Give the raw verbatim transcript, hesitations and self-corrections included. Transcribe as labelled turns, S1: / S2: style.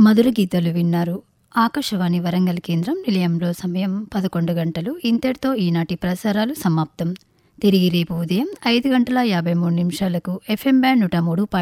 S1: మధుర గీతాలు విన్నారు. ఆకాశవాణి వరంగల్ కేంద్రం నిలయంలో సమయం పదకొండు గంటలు. ఇంతటితో ఈనాటి ప్రసారాలు సమాప్తం. తిరిగి రేపు ఉదయం ఐదు గంటల యాభై మూడు నిమిషాలకు ఎఫ్ఎం బ్యాండ్ నూట మూడు